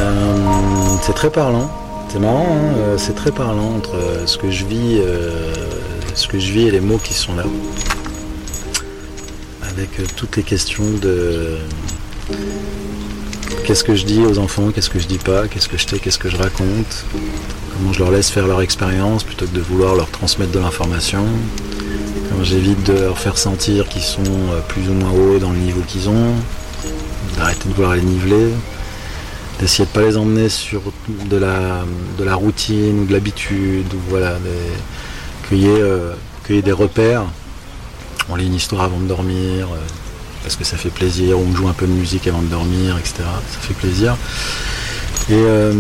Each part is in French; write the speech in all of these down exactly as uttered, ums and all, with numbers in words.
Euh, c'est très parlant. C'est marrant, hein, euh, c'est très parlant entre euh, ce que je vis, euh, ce que je vis et les mots qui sont là. Avec euh, toutes les questions de qu'est-ce que je dis aux enfants, qu'est-ce que je dis pas, qu'est-ce que je sais, qu'est-ce que je raconte, comment je leur laisse faire leur expérience plutôt que de vouloir leur transmettre de l'information, comment j'évite de leur faire sentir qu'ils sont euh, plus ou moins hauts dans le niveau qu'ils ont, d'arrêter de vouloir les niveler, d'essayer de ne pas les emmener sur de la, de la routine ou de l'habitude, ou voilà, des, qu'il y ait, euh, qu'il y ait des repères. On lit une histoire avant de dormir, euh, parce que ça fait plaisir, ou on joue un peu de musique avant de dormir, et cetera. Ça fait plaisir. Et, euh,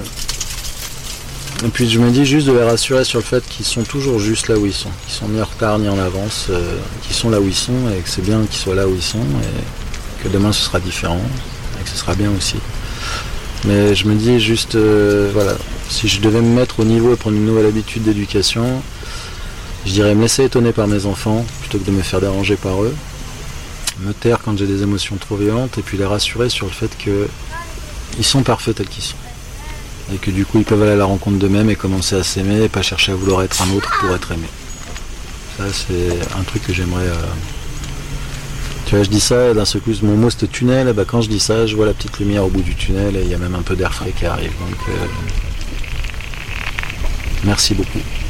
et puis je me dis juste de les rassurer sur le fait qu'ils sont toujours juste là où ils sont, qu'ils sont ni en retard ni en avance, euh, qu'ils sont là où ils sont, et que c'est bien qu'ils soient là où ils sont, et que demain ce sera différent, et que ce sera bien aussi. Mais je me dis juste, euh, voilà, si je devais me mettre au niveau et prendre une nouvelle habitude d'éducation, je dirais me laisser étonner par mes enfants, plutôt que de me faire déranger par eux, me taire quand j'ai des émotions trop violentes, et puis les rassurer sur le fait qu'ils sont parfaits tels qu'ils sont. Et que du coup ils peuvent aller à la rencontre d'eux-mêmes et commencer à s'aimer, et pas chercher à vouloir être un autre pour être aimé. Ça c'est un truc que j'aimerais... Euh... Tu vois, je dis ça, et d'un seul coup, mon mot c'était tunnel, et bah, quand je dis ça, je vois la petite lumière au bout du tunnel, et il y a même un peu d'air frais qui arrive. Donc, euh... merci beaucoup.